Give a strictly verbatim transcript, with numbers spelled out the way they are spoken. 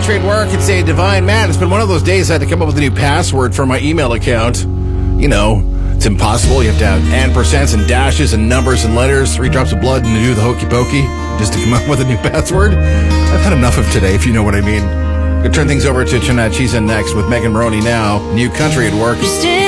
country at work. It's a divine man. It's been one of those days I had to come up with a new password for my email account. You know, it's impossible. You have to have ampersands and dashes and numbers and letters, three drops of blood, and to do the hokey pokey just to come up with a new password. I've had enough of today, if you know what I mean. Gonna turn things over to Jeanette. She's in next with Megan Maroney now. New country at work.